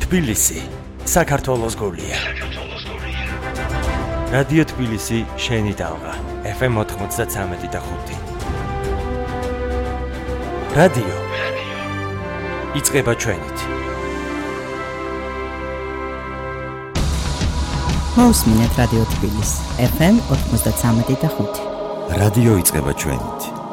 თბილისი საქართველოს გულია. რადიო თბილისი შენი ტალღა FM 93.5. რადიო იწყება ჩვენით. მოусმინეთ რადიო თბილისი FM 93.5. რადიო იწყება ჩვენით.